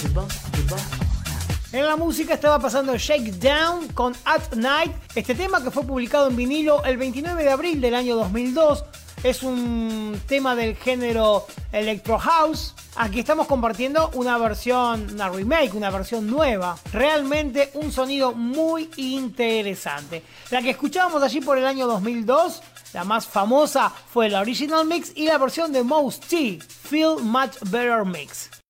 En la música estaba pasando Shakedown con At Night, este tema que fue publicado en vinilo el 29 de abril del año 2002. Es un tema del género Electro House. Aquí estamos compartiendo una versión, una remake, una versión nueva. Realmente un sonido muy interesante. La que escuchábamos allí por el año 2002, la más famosa, fue la original mix y la versión de Mos T, Feel Much Better Mix.